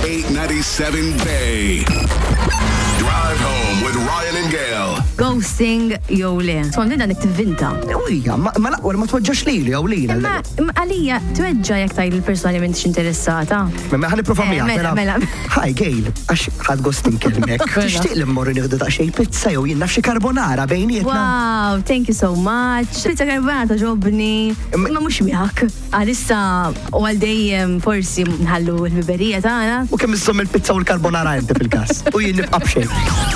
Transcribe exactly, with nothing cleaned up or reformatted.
eight ninety-seven Bay. Drive home with Ryan and Gail. Ghosting jew le. Sfondi dan tivvinta. Ewija, ma laqwar ma tweġġax lili jew lila. Ma għalija tweġġa jekk tgħid il-persuna li m'intix interessata. Ma ħan nipprova miegħek. Mela, mela. Ħaj Gail, għax ħadd ghosting kelmek. Tixtieq li mmorru nieħdu daqsxejn pizza jew jien naf xi carbonara bejnietna. Wow, thank you so much. Pizza carbonara ġobni. Ma mhux miegħek. Għalissa u għal dejjem forsi nħallu l-biberija tagħna. U kemm issom il-pizza u l-carbonara inti fil-każ. U jien nibqa' b'xejn.